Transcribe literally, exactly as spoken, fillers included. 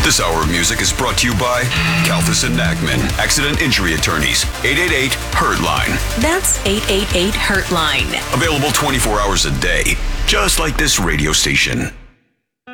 This hour of music is brought to you by Kalfas and Nachman, Accident Injury Attorneys, eight eight eight, HURT-LINE. That's eight eight eight, HURT-LINE. Available twenty-four hours a day, just like this radio station.